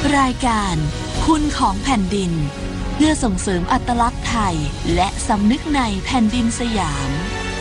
รายการคุณของแผ่นดินเพื่อส่งเสริมอัตลักษณ์ไทยและสำนึกในแผ่นดินสยาม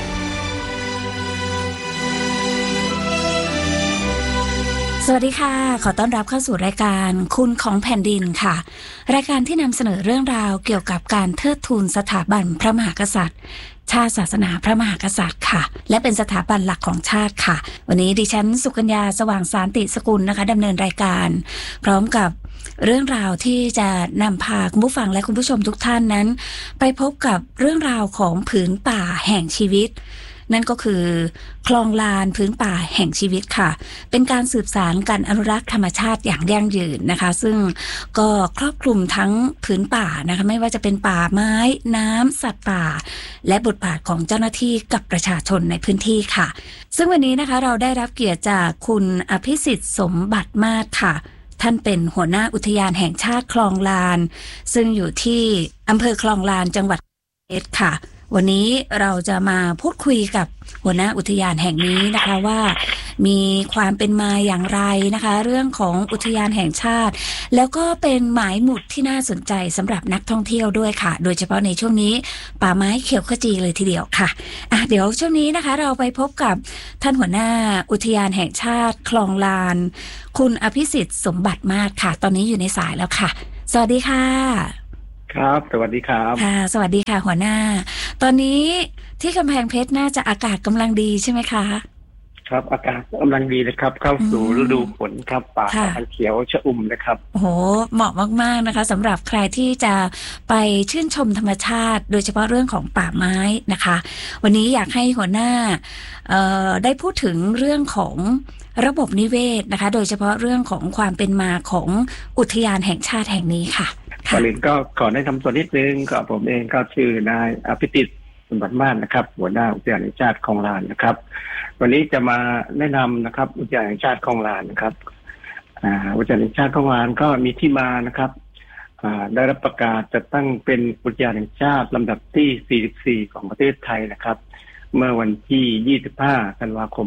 สวัสดีค่ะขอต้อนรับเข้าสู่รายการคุณของแผ่นดินค่ะรายการที่นำเสนอเรื่องราวเกี่ยวกับการเทิดทูนสถาบันพระมหากษัตริย์ชาติศาสนาพระมหากษัตริย์ค่ะและเป็นสถาบันหลักของชาติค่ะวันนี้ดิฉันสุกัญญาสว่างสานติสกุลนะคะดำเนินรายการพร้อมกับเรื่องราวที่จะนำพาคุณผู้ฟังและคุณผู้ชมทุกท่านนั้นไปพบกับเรื่องราวของผืนป่าแห่งชีวิตนั่นก็คือคลองลานพื้นป่าแห่งชีวิตค่ะเป็นการสืบสานการอนุรักษ์ธรรมชาติอย่างยั่งยืนนะคะซึ่งก็ครอบคลุมทั้งพื้นป่านะคะไม่ว่าจะเป็นป่าไม้น้ำสัตว์ป่าและบทบาทของเจ้าหน้าที่กับประชาชนในพื้นที่ค่ะซึ่งวันนี้นะคะเราได้รับเกียรติจากคุณอภิสิทธิ์สมบัติมาศค่ะท่านเป็นหัวหน้าอุทยานแห่งชาติคลองลานซึ่งอยู่ที่อำเภอคลองลานจังหวัดเพชรค่ะวันนี้เราจะมาพูดคุยกับหัวหน้าอุทยานแห่งนี้นะคะว่ามีความเป็นมาอย่างไรนะคะเรื่องของอุทยานแห่งชาติแล้วก็เป็นหมายหมุดที่น่าสนใจสำหรับนักท่องเที่ยวด้วยค่ะโดยเฉพาะในช่วงนี้ป่าไม้เขียวขจีเลยทีเดียวค่ะเดี๋ยวช่วงนี้นะคะเราไปพบกับท่านหัวหน้าอุทยานแห่งชาติคลองลานคุณอภิสิทธิ์สมบัติมาศค่ะตอนนี้อยู่ในสายแล้วค่ะสวัสดีค่ะครับสวัสดีครับค่ะสวัสดีค่ะหัวหน้าตอนนี้ที่กำแพงเพชรน่าจะอากาศกำลังดีใช่ไหมคะครับอากาศกำลังดีเลยครับเข้าสู่ฤดูฝนครับป่าเขียวชอุ่มนะครับโอ้โหเหมาะมากๆนะคะสำหรับใครที่จะไปชื่นชมธรรมชาติโดยเฉพาะเรื่องของป่าไม้นะคะวันนี้อยากให้หัวหน้าได้พูดถึงเรื่องของระบบนิเวศนะคะโดยเฉพาะเรื่องของความเป็นมาของอุทยานแห่งชาติแห่งนี้ค่ะก่อนอื่นก็ขอแนะนำตัวนิดนึงก็ผมเองก็ชื่อนายอภิสิทธิ์สมบัติมาศนะครับหัวหน้าอุทยานแห่งชาติคลองลานนะครับวันนี้จะมาแนะนำนะครับอุทยานแห่งชาติคลองลานนะครับอุทยานแห่งชาติคลองลานก็มีที่มานะครับได้รับประกาศจะตั้งเป็นอุทยานแห่งชาติลำดับที่44ของประเทศไทยนะครับเมื่อวันที่25ธันวาคม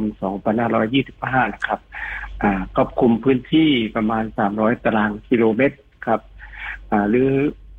2525นะครับครอบคลุมพื้นที่ประมาณ300ตารางกิโลเมตรครับหรือ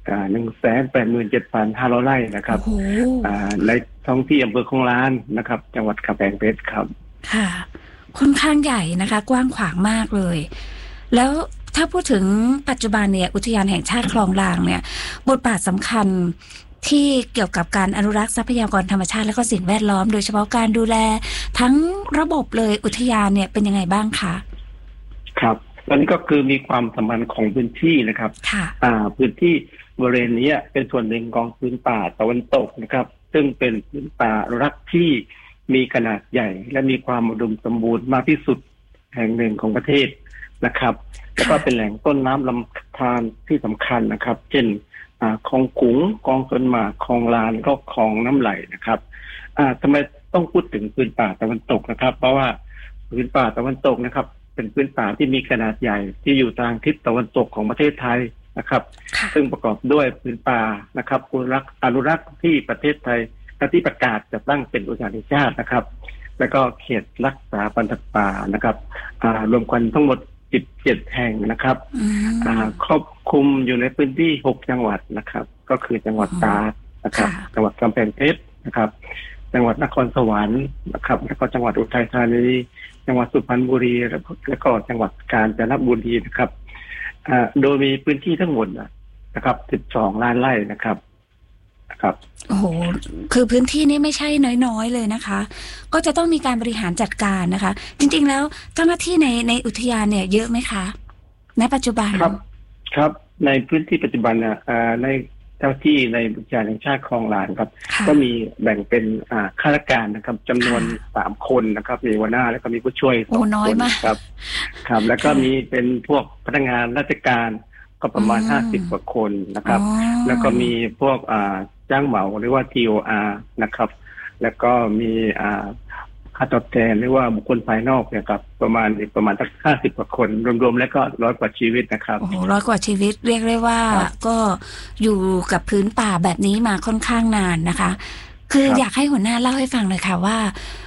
187,500 ไร่นะครับในท้องที่อำเภอคลองลานนะครับจังหวัดกำแพงเพชรครับค่ะค่อนข้างใหญ่นะคะกว้างขวางมากเลยแล้วถ้าพูดถึงปัจจุบันเนี่ยอุทยานแห่งชาติคลองลานเนี่ยบทบาทสำคัญที่เกี่ยวกับการอนุรักษ์ทรัพยากรธรรมชาติและก็สิ่งแวดล้อมโดยเฉพาะการดูแลทั้งระบบเลยอุทยานเนี่ยเป็นยังไงบ้างคะครับตอนนี้ก็คือมีความสำคัญของพื้นที่นะครับพื้นที่บริเวณนี้เป็นส่วนหนึ่งของพื้นป่าตะวันตกนะครับซึ่งเป็นพื้นป่าอนุรักษ์ที่มีขนาดใหญ่และมีความอุดมสมบูรณ์มากที่สุดแห่งหนึ่งของประเทศนะครับแล้วก็เป็นแหล่งต้นน้ำลำธารที่สำคัญนะครับเช่นคลองกุ๋งคลองสวนหมากคลองลานก็คลองน้ำไหลนะครับทำไมต้องพูดถึงพื้นป่าตะวันตกนะครับเพราะว่าพื้นป่าตะวันตกนะครับเป็นพื้นป่าที่มีขนาดใหญ่ที่อยู่ทางทิศตะวันตกของประเทศไทยนะครับซึ่งประกอบด้วยพื้นป่านะครับอนุรักษ์ที่ประเทศไทยที่ประกาศจะตั้งเป็นอุทยานแห่งชาตินะครับแล้วก็เขตรักษาพันธุ์ป่านะครับรวมกันทั้งหมด17แห่งนะครับครอบคลุมอยู่ในพื้นที่6จังหวัดนะครับก็คือจังหวัดตากนะครับจังหวัดกำแพงเพชรนะครับจังหวัดนครสวรรค์นะครับแล้วก็จังหวัดอุทัยธานีจังหวัดสุพรรณบุรีแล้วก็จังหวัดกาญจนบุรีนะครับโดยมีพื้นที่ทั้งหมดนะครับ12ล้านไร่นะครับโอ้โหคือพื้นที่นี้ไม่ใช่น้อยๆเลยนะคะก็จะต้องมีการบริหารจัดการนะคะจริงๆแล้วเจ้าหน้าที่ในอุทยานเนี่ยเยอะไหมคะในปัจจุบันครับในพื้นที่ปัจจุบันในเจ้าที่ในอุทยานแห่งชาติคลองลานครับก็มีแบ่งเป็นข้าราชการนะครับจำนวน3คนนะครับมีหัวหน้าแล้วก็มีผู้ช่วย2คนครับแล้วก็มีเป็นพวกพนักงานราชการก็ประมาณ50กว่าคนนะครับแล้วก็มีพวกจ้างเหมาหรือว่า TOR นะครับแล้วก็มีค่าตอบแทนหรือว่าบุคคลภายนอกเนี่ยครับประมาณสัก50กว่าคนรวมๆแล้วก็100กว่าชีวิตนะครับโอ้โห100กว่าชีวิตเรียกได้ว่าก็อยู่กับพื้นป่าแบบนี้มาค่อนข้างนานนะคะคืออยากให้หัวหน้าเล่าให้ฟังเลยค่ะว่า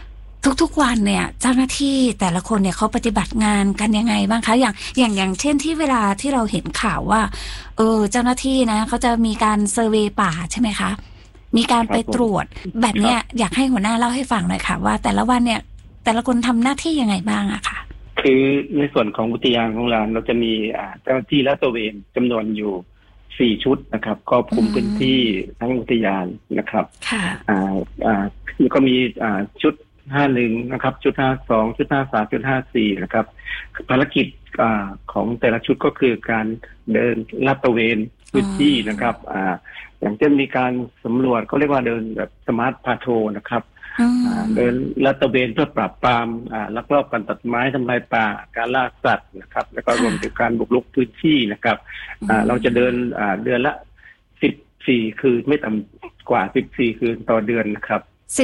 ทุกๆวันเนี่ยเจ้าหน้าที่แต่ละคนเนี่ยเขาปฏิบัติงานกันยังไงบ้างคะอย่างเช่นที่เวลาที่เราเห็นข่าวว่าเจ้าหน้าที่นะเขาจะมีการเซอร์เวย์ป่าใช่ไหมคะมีการไปตรวจแบบเนี้ยอยากให้หัวหน้าเล่าให้ฟังหน่อยค่ะว่าแต่ละวันเนี่ยแต่ละคนทำหน้าที่ยังไงบ้างอะค่ะคือในส่วนของอุทยานของเราจะมีเจ้าหน้าที่ลาดตระเวนจำนวนอยู่4ชุดนะครับครอบคลุมพื้นที่ทั้งอุทยานนะครับค่ะแล้วก็มีชุด51นะครับชุด52ชุด53ชุด54นะครับภารกิจของแต่ละชุดก็คือการเดินลาดตระเวนพื้นที่นะครับอย่างเช่นมีการสำรวจเขาเรียกว่าเดินแบบสมาร์ทพาโทรนะครับเดินลาดตระเวนเพื่อปราบปรามลักลอบการตัดไม้ทำลายป่าการล่าสัตว์นะครับแล้วก็รวมถึงการบุกรุกพื้นที่นะครับเราจะเดินเดือนละ14คืนไม่ต่ำกว่า14คืนต่อเดือนนะครับ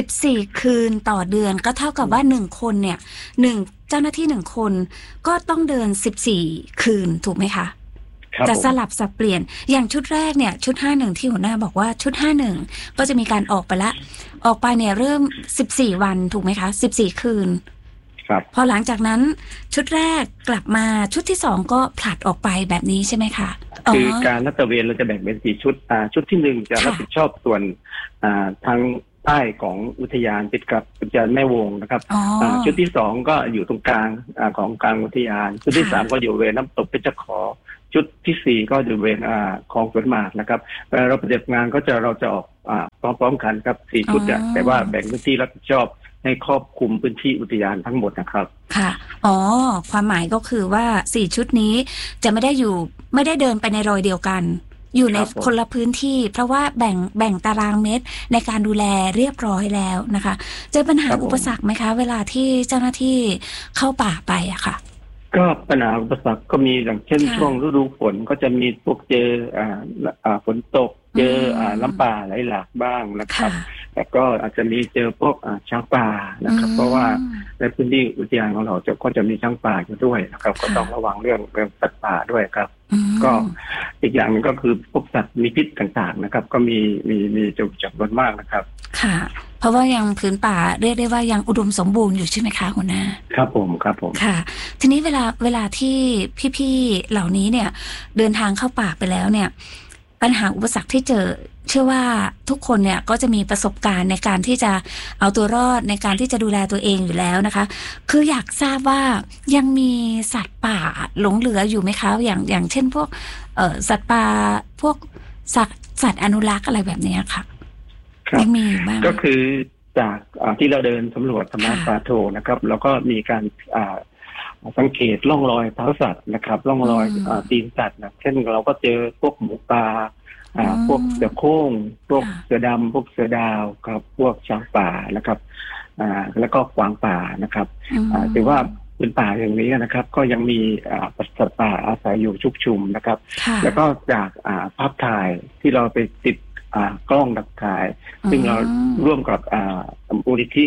14คืนต่อเดือนก็เท่ากับว่า1คนเนี่ย1เจ้าหน้าที่1คนก็ต้องเดิน14คืนถูกไหมคะจะสลับสับเปลี่ยนอย่างชุดแรกเนี่ยชุด51ที่หัวหน้าบอกว่าชุด51ก็จะมีการออกไปเนี่ยเริ่ม14วันถูกไหมคะ14คืนครับพอหลังจากนั้นชุดแรกกลับมาชุดที่2ก็ผลัดออกไปแบบนี้ใช่ไหมคะคือการลาดตระเวนเราจะแบ่งเป็น4ชุดชุดที่1จะรับผิดชอบส่วนทางใต้ของอุทยานติดกับอุทยานแม่วงนะครับชุดที่2ก็อยู่ตรงกลางของกลางอุทยานชุดที่3ก็อยู่บริเวณน้ำตกเพชรขอชุดที่4ก็อยู่บริเวณคลองสวนหมากนะครับเราปฏิบัติงานก็เราจะออกพร้อมๆกันครับ4ชุดแต่ว่าแบ่งพื้นที่รับผิดชอบให้ครอบคลุมพื้นที่อุทยานทั้งหมดนะครับค่ะความหมายก็คือว่า4ชุดนี้จะไม่ได้เดินไปในรอยเดียวกันอยู่ในคนละพื้นที่เพราะว่าแบ่งตารางเมตรในการดูแลเรียบร้อยแล้วนะคะเจอปัญหาอุปสรรคไหมคะเวลาที่เจ้าหน้าที่เข้าป่าไปอะค่ะก็ปัญหาอุปสรรคก็มีอย่างเช่นช่วงฤดูฝนก็จะมีพวกเจอฝนตกเจอน้ำป่าไหลหลากบ้างนะครับแต่ก็อาจจะมีเจอพวกช้างป่านะครับเพราะว่าในพื้นที่อุทยานของเราก็จะมีช้างป่าอยู่ด้วยนะครับก็ต้องระวังเรื่องสัตว์ป่าด้วยครับก็อีกอย่างนึงก็คือพวกสัตว์มีพิษต่างๆนะครับก็มีจำนวนมากนะครับค่ะเพราะว่ายังพื้นป่าเรียกได้ว่ายังอุดมสมบูรณ์อยู่ใช่ไหมคะหัวหน้าครับผมค่ะทีนี้เวลาที่พี่ๆเหล่านี้เนี่ยเดินทางเข้าป่าไปแล้วเนี่ยปัญหาอุปสรรคที่เชื่อว่าทุกคนเนี่ยก็จะมีประสบการณ์ในการที่จะเอาตัวรอดในการที่จะดูแลตัวเองอยู่แล้วนะคะคืออยากทราบว่ายังมีสัตว์ป่าหลงเหลืออยู่ไหมคะอย่างเช่นพวกสัตว์ป่าพวกสัตว์อนุรักษ์อะไรแบบนี้ค่ะยังมีบ้างก็คือจากที่เราเดินสำรวจสมาร์ทพาโทรนะครับแล้วก็มีการสังเกตร่องรอยเท้าสัตว์นะครับร่องรอยตีนสัตว์นะเช่นเราก็เจอพวกหมูป่าพวกเสือโคร่งพวกเสือดำพวกเสือดาวครับพวกช้างป่านะครับแล้วก็กวางป่านะครับถือว่าพื้นป่าอย่างนี้นะครับก็ยังมีสัตว์ป่าอาศัยอยู่ชุกชุมนะครับแล้วก็จากภาพถ่ายที่เราไปติดกล้องดักถ่ายซึ่งเราร่วมกับมูลนิธิ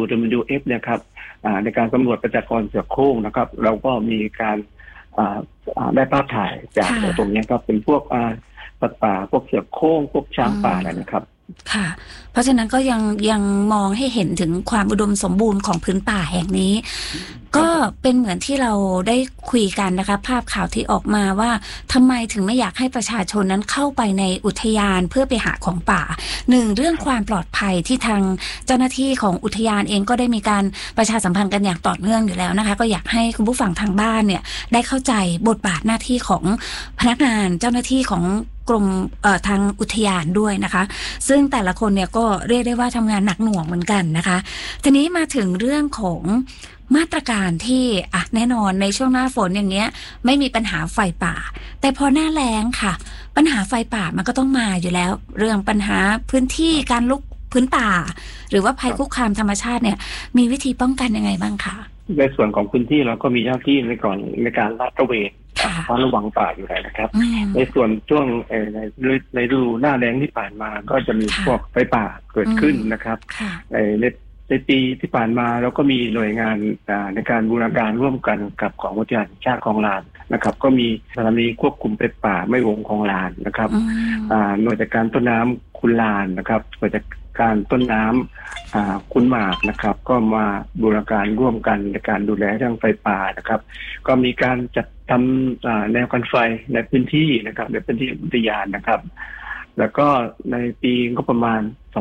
WWF นะครับในการสำรวจประชากรเสือโคร่งนะครับเราก็มีการได้ภาพถ่ายจากตรงนี้ครับเป็นพวกสัตว์ป่าพวกเสือโคร่งพวกช้างป่าอะไรนะครับค่ะเพราะฉะนั้นก็ยังมองให้เห็นถึงความอุดมสมบูรณ์ของพื้นป่าแห่งนี้ก็เป็นเหมือนที่เราได้คุยกันนะคะภาพข่าวที่ออกมาว่าทำไมถึงไม่อยากให้ประชาชนนั้นเข้าไปในอุทยานเพื่อไปหาของป่า1เรื่องความปลอดภัยที่ทางเจ้าหน้าที่ของอุทยานเองก็ได้มีการประชาสัมพันธ์กันอย่างต่อเนื่องอยู่แล้วนะคะก็อยากให้คุณผู้ฟังทางบ้านเนี่ยได้เข้าใจบทบาทหน้าที่ของพนักงานเจ้าหน้าที่ของกรมทางอุทยานด้วยนะคะซึ่งแต่ละคนเนี่ยก็เรียกได้ว่าทำงานหนักหน่วงเหมือนกันนะคะทีนี้มาถึงเรื่องของมาตรการที่แน่นอนในช่วงหน้าฝนอย่างเงี้ยไม่มีปัญหาไฟป่าแต่พอหน้าแล้งค่ะปัญหาไฟป่ามันก็ต้องมาอยู่แล้วเรื่องปัญหาพื้นที่การลุกพื้นป่าหรือว่าภัยคุกคามธรรมชาติเนี่ยมีวิธีป้องกันยังไงบ้างคะในส่วนของพื้นที่เราก็มีเจ้าหน้าที่ในการลาดตระเวนเฝ้าระวังป่าอยู่แล้วนะครับในส่วนช่วงในฤดูหน้าแล้งที่ผ่านมาก็จะมีพวกไฟป่าเกิดขึ้นนะครับในปีที่ผ่านมาเราก็มีหน่วยงานในการบูรณาการร่วมกันกับของอุทยานแห่งชาติคลองลานนะครับก็มีสถานีควบคุมไฟป่าไม่วงคลองลานนะครับหน่วยจัดการต้นน้ำคุณลานนะครับหน่วยจัดการต้นน้ำขุนหมากนะครับก็มาบูรณาการร่วมกันในการดูแลเรื่องไฟป่านะครับก็มีการจัดทำแนวกันไฟในพื้นที่นะครับในพื้นที่อุทยานนะครับแล้วก็ในปีงบประมาณ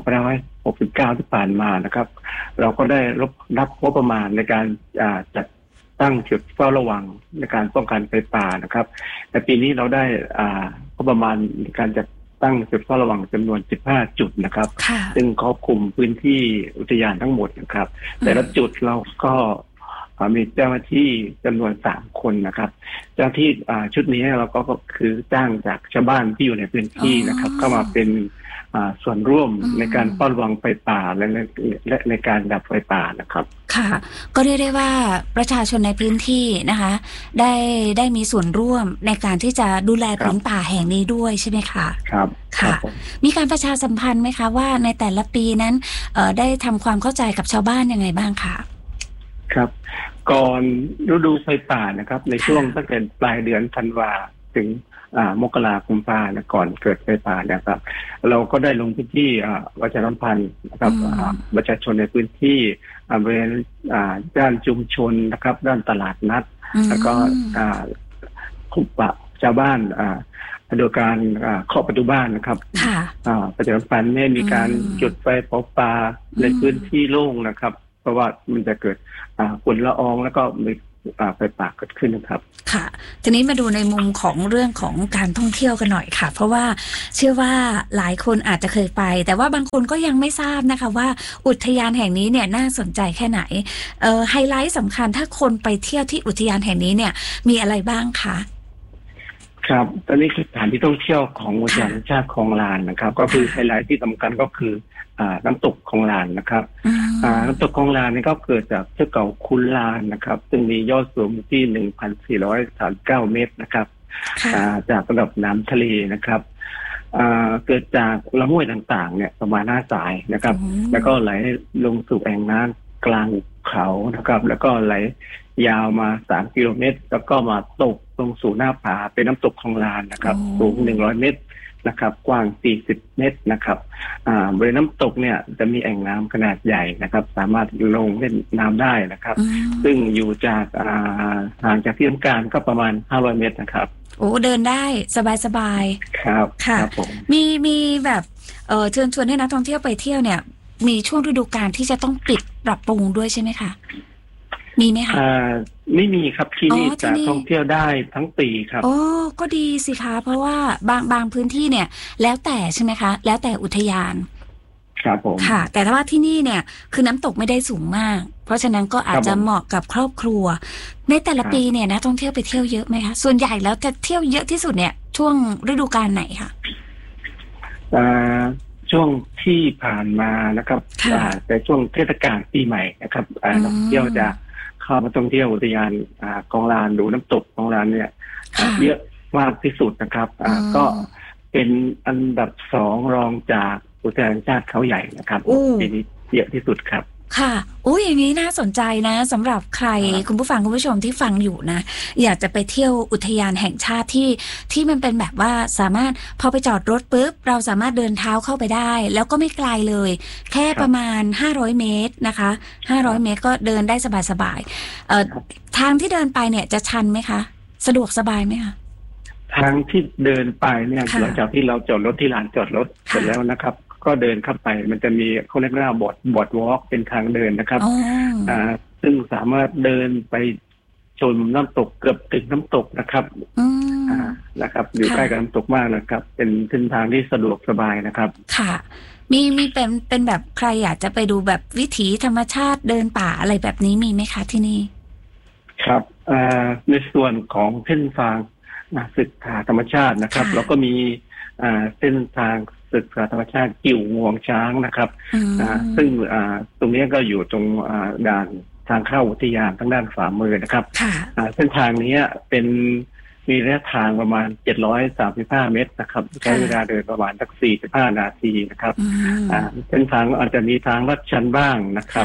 2569ที่ผ่านมานะครับเราก็ได้รับงบประมาณในการจัดตั้งจุดเฝ้าระวังในการป้องกันไฟป่านะครับในปีนี้เราได้งบประมาณในการจัดตั้งจุดเฝ้าระวังจำนวน15จุดนะครับซึ่งครอบคลุมพื้นที่อุทยานทั้งหมดนะครับแต่ละจุดเราก็มีเจ้าหน้าที่จำนวน3คนนะครับเจ้าหน้าที่ชุดนี้เราก็คือจ้างจากชาวบ้านที่อยู่ในพื้นที่นะครับเข้ามาเป็นส่วนร่วมในการเฝ้าระวังไฟป่าและในการดับไฟป่านะครับค่ะก็เรียกได้ว่าประชาชนในพื้นที่นะคะได้มีส่วนร่วมในการที่จะดูแลพื้นป่าแห่งนี้ด้วยใช่ไหมคะครับค่ะมีการประชาสัมพันธ์ไหมคะว่าในแต่ละปีนั้นได้ทำความเข้าใจกับชาวบ้านยังไงบ้างคะครับก่อนฤดูไฟป่านะครับในช่วงตั้งแต่ปลายเดือนธันวาถึงมกราคมพานะก่อนเกิดไฟป่าเนี่ยครับเราก็ได้ลงพื้นที่ประชาสัมพันธ์นะครับประชาชนในพื้นที่บริเวณด้านชุมชนนะครับด้านตลาดนัดแล้วก็คุปะชาวบ้านโดยการเคาะประตูบ้านนะครับประชาสัมพันธ์เนี่ยมีการจุดไฟเผาป่าในพื้นที่โล่งนะครับเพราะว่ามันจะเกิดฝุ่นละอองแล้วก็มีไฟป่าเกิดขึ้นนะครับค่ะทีนี้มาดูในมุมของเรื่องของการท่องเที่ยวกันหน่อยค่ะเพราะว่าเชื่อว่าหลายคนอาจจะเคยไปแต่ว่าบางคนก็ยังไม่ทราบนะคะว่าอุทยานแห่งนี้เนี่ยน่าสนใจแค่ไหนไฮไลท์สำคัญถ้าคนไปเที่ยวที่อุทยานแห่งนี้เนี่ยมีอะไรบ้างคะครับตอนนี้คือสถานที่ท่องเที่ยวของอุทยานแห่งชาติคลองลานนะครับก็คือไฮไลท์ที่สำคัญก็คือน้ำตกคลองลานนะครับน้ำตกคลองลานนี่ก็เกิดจากเทือกเขาคุนลานนะครับซึ่งมียอดสูงที่ 1,439 เมตรนะครับจากระดับน้ำทะเลนะครับเกิดจากลำห้วยต่างๆเนี่ยประมาณ5 สายนะครับแล้วก็ไหลลงสู่แอ่งน้ำกลางเขานะครับแล้วก็ไหลยาวมา3 กิโลเมตรแล้วก็มาตกลงสู่หน้าผาเป็นน้ำตกคลองลานนะครับสูง100 เมตรนะครับกว้าง40 เมตรนะครับบริเวณน้ำตกเนี่ยจะมีแอ่งน้ำขนาดใหญ่นะครับสามารถลงเล่นน้ำได้นะครับซึ่งอยู่จากห่างจากที่ทำการก็ประมาณ500 เมตรนะครับโอ้เดินได้สบายๆครับค่ะมีแบบเชิญชวนให้นักท่องเที่ยวไปเที่ยวเนี่ยมีช่วงฤดูกาลที่จะต้องปิดปรับปรุงด้วยใช่ไหมคะมีไหมคะไม่มีครับที่นี่จะท่องเที่ยวได้ทั้งปีครับโอ้ก็ดีสิคะเพราะว่าบางพื้นที่เนี่ยแล้วแต่ใช่ไหมคะแล้วแต่อุทยานครับผมค่ะแต่ถ้าว่าที่นี่เนี่ยคือน้ำตกไม่ได้สูงมากเพราะฉะนั้นก็อาจจะเหมาะกับครอบครัวในแต่ละปีเนี่ยนะท่องเที่ยวไปเที่ยวเยอะไหมคะส่วนใหญ่แล้วจะเที่ยวเยอะที่สุดเนี่ยช่วงฤดูกาลไหนคะช่วงที่ผ่านมานะครับแต่ช่วงเทศกาลปีใหม่นะครับนักท่องเที่ยวจะเข้ามาท่องเที่ยวอุทยานคลองลานดูน้ำตกคลองลานเนี่ยเยอะมากที่สุดนะครับก็เป็นอันดับ2รองจากอุทยานแห่งชาติเขาใหญ่นะครับปีนี้เยอะที่สุดครับค่ะอย่างนี้น่าสนใจนะสำหรับใครคุณผู้ฟังคุณผู้ชมที่ฟังอยู่นะอยากจะไปเที่ยวอุทยานแห่งชาติที่มันเป็นแบบว่าสามารถพอไปจอดรถปุ๊บเราสามารถเดินเท้าเข้าไปได้แล้วก็ไม่ไกลเลยแค่ประมาณ500 เมตรนะคะ500 เมตรก็เดินได้สบายๆทางที่เดินไปเนี่ยจะชันไหมคะสะดวกสบายไหมคะทางที่เดินไปเนี่ยหลังจากที่เราจอดรถที่ลานจอดรถเสร็จแล้วนะครับก็เดินเข้าไปมันจะมีเขาเรียกว่าบอร์ดวอล์กเป็นทางเดินนะครับซึ่งสามารถเดินไปชมน้ำตกเกือบถึงน้ำตกนะครับนะครับอยู่ใกล้กับน้ำตกมากนะครับเป็นเส้นทางที่สะดวกสบายนะครับค่ะมีเป็นแบบใครอยากจะไปดูแบบวิถีธรรมชาติเดินป่าอะไรแบบนี้มีไหมคะที่นี่ครับในส่วนของเส้นทางศึกษาธรรมชาตินะครับแล้วก็มีเส้นทางศึกษาธรรมชาติกิ่วงวงช้างนะครับซึ่งตรงนี้ก็อยู่ตรงด่านทางเข้าอุทยานทางด้านขวามือนะครับเส้นทางนี้เป็นมีระยะทางประมาณ735 เมตรนะครับใช้เวลาเดินประมาณสัก45 นาทีนะครับเส้นทางอาจจะมีทางลาดชันบ้างนะครับ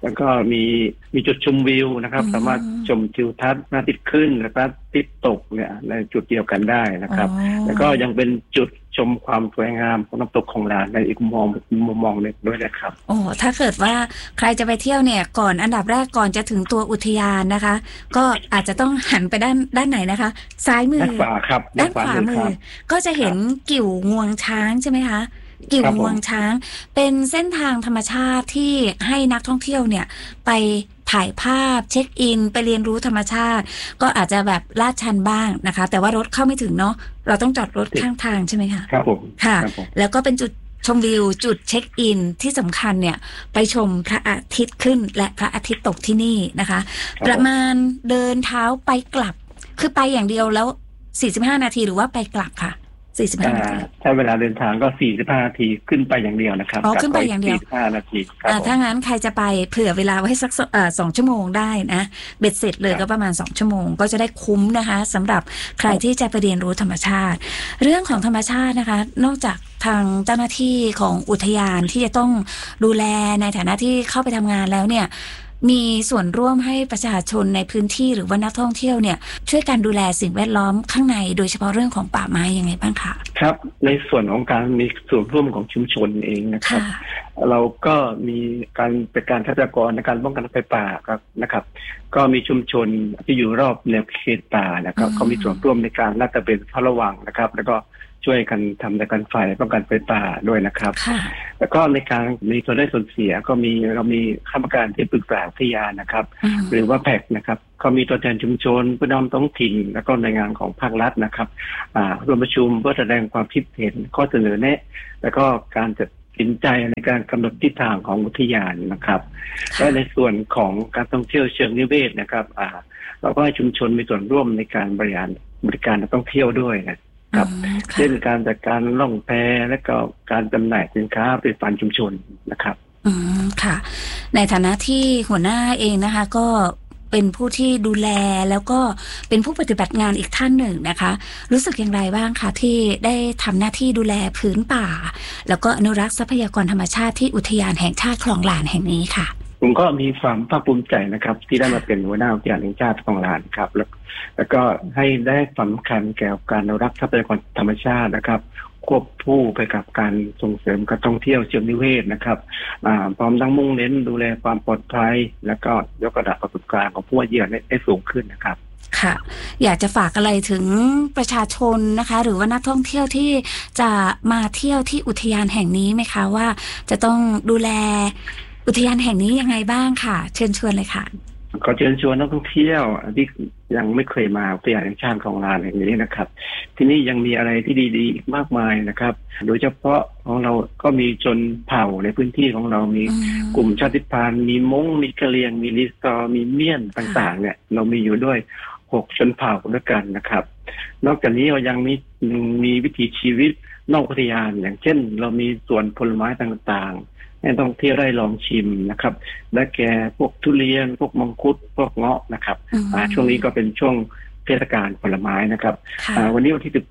แล้วก็มีจุดชมวิวนะครับสามารถชมทิวทัศน์พระอาทิตย์ขึ้นและพระอาทิตย์ตกเนี่ยในจุดเดียวกันได้นะครับแล้วก็ยังเป็นจุดชมความสวยงามของน้ำตกของลานในอีกมุมมองหนึ่งด้วยนะครับโอ้ถ้าเกิดว่าใครจะไปเที่ยวเนี่ยก่อนอันดับแรกก่อนจะถึงตัวอุทยานนะคะก็อาจจะต้องหันไปด้านไหนนะคะซ้ายมือด้านขวาครับด้านขวามือก็จะเห็นกิ่วงวงช้างใช่ไหมคะกิ่วงวงช้างเป็นเส้นทางธรรมชาติที่ให้นักท่องเที่ยวเนี่ยไปถ่ายภาพเช็คอินไปเรียนรู้ธรรมชาติก็อาจจะแบบลาดชันบ้างนะคะแต่ว่ารถเข้าไม่ถึงเนาะเราต้องจอดรถข้างทางใช่ไหมคะครับผมค่ะแล้วก็เป็นจุดชมวิวจุดเช็คอินที่สำคัญเนี่ยไปชมพระอาทิตย์ขึ้นและพระอาทิตย์ตกที่นี่นะคะประมาณเดินเท้าไปกลับคือไปอย่างเดียวแล้ว45 นาทีหรือว่าไปกลับค่ะ45 นาทีใช้เวลาเดินทางก็45 นาทีขึ้นไปอย่างเดียวนะครับขึ้นไปอย่างเดียว 45 นาทีถ้างั้นใครจะไปเผื่อเวลาไว้สัก2 ชั่วโมงได้นะเบ็ดเสร็จเลยก็ประมาณ2 ชั่วโมงก็จะได้คุ้มนะคะสำหรับใครที่จะไปเรียนรู้ธรรมชาติเรื่องของธรรมชาตินะคะนอกจากทางเจ้าหน้าที่ของอุทยานที่จะต้องดูแลในฐานะที่เข้าไปทำงานแล้วเนี่ยมีส่วนร่วมให้ประชาชนในพื้นที่หรือว่านักท่องเที่ยวเนี่ยช่วยกันดูแลสิ่งแวดล้อมข้างในโดยเฉพาะเรื่องของป่าไม้ยังไงบ้างคะครับในส่วนของการมีส่วนร่วมของชุมชนเองนะครับเราก็มีการเป็นการทรัพยากรในการป้องกันไฟป่าครับนะครับก็มีชุมชนที่อยู่รอบแนวเขตป่านะครับเขามีส่วนร่วมในการลาดตระเวนเฝ้าระวังนะครับแล้วก็ช่วยกันทำในการไฟป้องกันไฟป่าด้วยนะครับแล้วก็ในการมีส่วนได้ส่วนเสียก็เรามีคณะกรรมการที่ปรึกษาอุทยานนะครับหรือว่าแพคนะครับก็มีตัวแทนชุมชนผู้นำท้องถิ่นแล้วก็หน่วยงานของภาครัฐนะครับร่วมประชุมเพื่อแสดงความคิดเห็นข้อเสนอแนะแล้วก็การจัดสินใจในการกำหนดทิศทางของอุทยานนะครับและในส่วนของการท่องเที่ยวเชิงนิเวศนะครับเราก็ให้ชุมชนมีส่วนร่วมในการบริการนักท่องเที่ยวด้วยนะครับเช่นการจัดการล่องแพและก็การจำหน่ายสินค้าผลิตภัณฑ์ชุมชนนะครับค่ะในฐานะที่หัวหน้าเองนะคะก็เป็นผู้ที่ดูแลแล้วก็เป็นผู้ปฏิบัติงานอีกท่านหนึ่งนะคะรู้สึกอย่างไรบ้างคะที่ได้ทำหน้าที่ดูแลพื้นป่าแล้วก็อนุรักษ์ทรัพยากรธรรมชาติที่อุทยานแห่งชาติคลองหลานแห่งนี้ค่ะผมก็มีความภาคภูมิใจนะครับที่ได้มาเป็นหัวหน้าอุทยานแห่งชาติคลองหลานครับแล้วก็ให้ได้สำคัญแก่การอนุรักษ์ทรัพยากรธรรมชาตินะครับควบคู่ไปกับการส่งเสริมการท่องเที่ยวเชิงนิเวศนะครับพร้อมทั้งมุ่งเน้นดูแลความปลอดภัยแล้วก็ยกระดับประสบการณ์ของผู้เยือนให้สูงขึ้นนะครับค่ะอยากจะฝากอะไรถึงประชาชนนะคะหรือว่านักท่องเที่ยวที่จะมาเที่ยวที่อุทยานแห่งนี้ไหมคะว่าจะต้องดูแลอุทยานแห่งนี้ยังไงบ้างค่ะเชิญชวนเลยค่ะขอเชิญชวนนักท่องเที่ยวที่ยังไม่เคยมาอุทยานแห่งชาติคลองลานแห่งนี้นะครับที่นี่ยังมีอะไรที่ดีๆอีกมากมายนะครับโดยเฉพาะของเราก็มีชนเผ่าในพื้นที่ของเรามีกลุ่มชาติพันธุ์มีม้งมีกะเหรี่ยงมีลิซอมีเมี่ยนต่างๆเนี่ยเรามีอยู่ด้วย6ชนเผ่าด้วยกันนะครับนอกจากนี้เรายังมีวิถีชีวิตนอกอุทยานอย่างเช่นเรามีสวนผลไม้ต่างๆให้ท่องเที่ยวได้ลองชิมนะครับได้แก่พวกทุเรียนพวกมังคุดพวกเงาะนะครับช่วงนี้ก็เป็นช่วงเทศกาลผลไม้นะครับวันนี้วันที่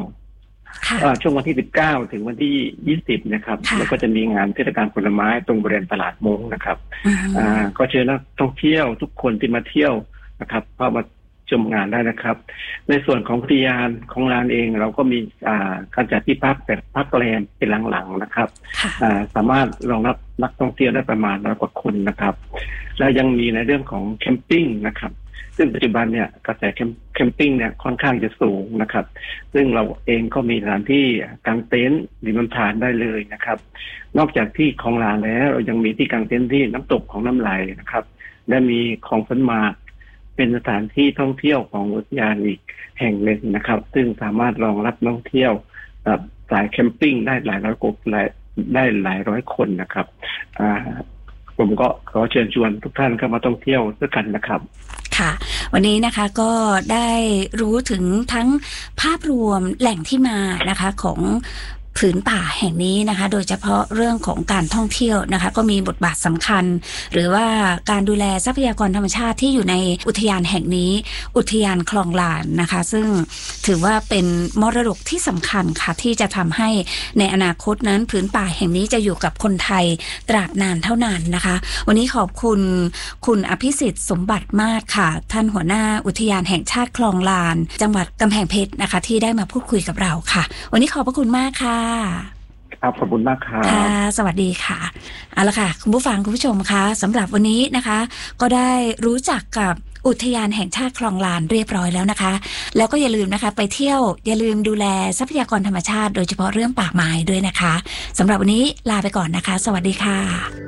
19ช่วงวันที่19ถึงวันที่20นะครับแล้วก็จะมีงานเทศกาลผลไม้ตรงบริเวณตลาดมงนะครับก็เชิญนักท่องเที่ยวทุกคนที่มาเที่ยวนะครับเข้ามาชมงานได้นะครับในส่วนของอุทยานของลานเองเราก็มีการจัดที่พักแบบพักแรมเป็นหลังๆนะครับสามารถรองรับนักท่องเที่ยวได้ประมาณ100 กว่าคนนะครับแล้วยังมีในเรื่องของแคมปิ้งนะครับซึ่งปัจจุบันเนี่ยกระแสแคมปิ้งเนี่ยค่อนข้างจะสูงนะครับซึ่งเราเองก็มีสถานที่กางเต็นท์ริมลำธารได้เลยนะครับนอกจากที่คลองลานแล้วเรายังมีที่กางเต็นท์ที่น้ำตกของน้ำไหลนะครับและมีคลองสันมาเป็นสถานที่ท่องเที่ยวของอุทยานอีกแห่งหนึ่งนะครับซึ่งสามารถรองรับนักท่องเที่ยวสายแคมปิ้งได้หลายร้อยคนนะครับผมก็ขอเชิญชวนทุกท่านเข้ามาท่องเที่ยวด้วยกันนะครับค่ะวันนี้นะคะก็ได้รู้ถึงทั้งภาพรวมแหล่งที่มานะคะของผืนป่าแห่งนี้นะคะโดยเฉพาะเรื่องของการท่องเที่ยวนะคะก็มีบทบาทสำคัญหรือว่าการดูแลทรัพยากรธรรมชาติที่อยู่ในอุทยานแห่งนี้อุทยานคลองลานนะคะซึ่งถือว่าเป็นมรดกที่สำคัญค่ะที่จะทำให้ในอนาคตนั้นผืนป่าแห่งนี้จะอยู่กับคนไทยตราบนานเท่านานนะคะวันนี้ขอบคุณคุณอภิสิทธิ์สมบัติมาศค่ะท่านหัวหน้าอุทยานแห่งชาติคลองลานจังหวัดกำแพงเพชรนะคะที่ได้มาพูดคุยกับเราค่ะวันนี้ขอบพระคุณมากค่ะครับขอบคุณมากครับค่ะสวัสดีค่ะเอาละค่ะคุณผู้ฟังคุณผู้ชมคะสำหรับวันนี้นะคะก็ได้รู้จักกับอุทยานแห่งชาติคลองลานเรียบร้อยแล้วนะคะแล้วก็อย่าลืมนะคะไปเที่ยวอย่าลืมดูแลทรัพยากรธรรมชาติโดยเฉพาะเรื่องป่าไม้ด้วยนะคะสำหรับวันนี้ลาไปก่อนนะคะสวัสดีค่ะ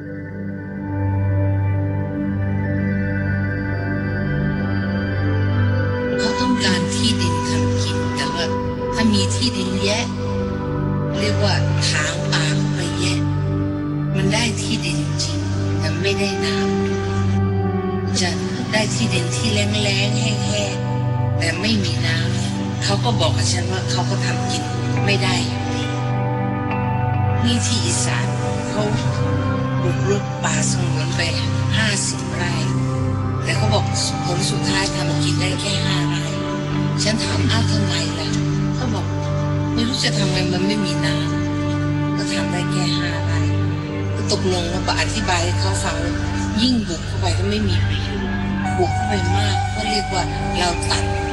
เขาต้องการที่ดินทำกินแต่ว่าถ้ามีที่ดินแยะเรียกว่าถางป่าไปแยะมันได้ที่ดินจริงแต่ไม่ได้น้ำจะได้ที่ดินที่แล้งๆแห้งๆแต่ไม่มีน้ำเขาก็บอกกับฉันว่าเขาก็ทำกินไม่ได้อยู่ดีนี่ที่อีสานเขาบุกรุกป่าสงวนไป50 ไร่แต่เขาบอกผลสุดท้ายทำกินได้แค่5 ไร่ฉันถามทำไมล่ะเขาบอกไม่รู้จะทำไงมันไม่มีน้ำก็ทำได้แค่5 ไร่ก็ตกลงแล้วก็อธิบายให้เขาฟังยิ่งบุกเข้าไปก็ไม่มีประโยชน์บุกเข้าไปมากก็เรียกว่าเราตัด